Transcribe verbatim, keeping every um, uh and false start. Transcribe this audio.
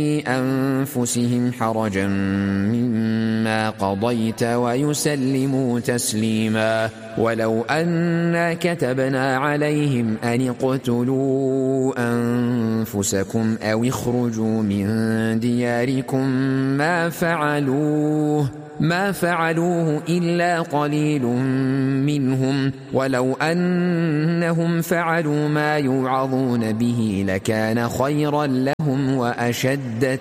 أنفسهم حرجا مما قضيت ويسلموا تسليما. ولو أنا كتبنا عليهم أن اقتلوا أنفسكم أو اخرجوا من دياركم ما فعلوه ما فعلوه إلا قليل منهم، ولو أنهم فعلوا ما يوعظون به لكان خيرا لهم وأشد